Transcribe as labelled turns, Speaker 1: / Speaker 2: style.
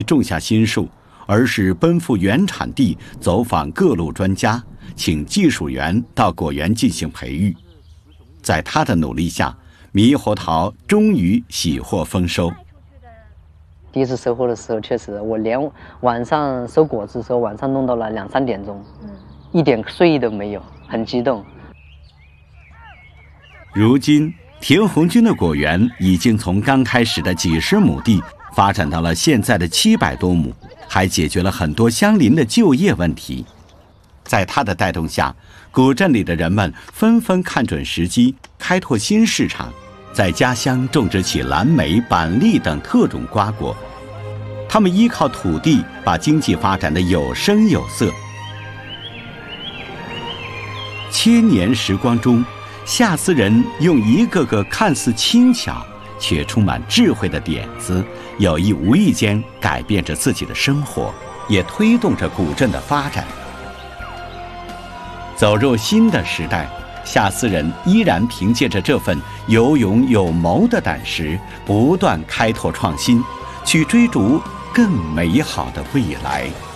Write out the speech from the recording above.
Speaker 1: 种下新树，而是奔赴原产地，走访各路专家，请技术员到果园进行培育。在他的努力下，猕猴桃终于喜获丰收。
Speaker 2: 第一次收获的时候，确实我连晚上收果子的时候，晚上弄到了2、3点钟，一点睡意都没有，很激动。
Speaker 1: 如今，田红军的果园已经从刚开始的几十亩地发展到了现在的700多亩，还解决了很多乡邻的就业问题。在他的带动下，古镇里的人们纷纷看准时机，开拓新市场，在家乡种植起蓝莓、板栗等特种瓜果。他们依靠土地，把经济发展得有声有色。千年时光中，夏思人用一个个看似轻巧却充满智慧的点子，有意无意间改变着自己的生活，也推动着古镇的发展。走入新的时代，夏思人依然凭借着这份有勇有谋的胆识，不断开拓创新，去追逐更美好的未来。